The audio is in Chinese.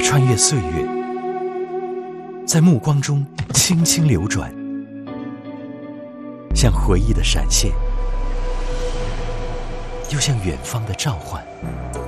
穿越岁月，在目光中轻轻流转，像回忆的闪现，又像远方的召唤。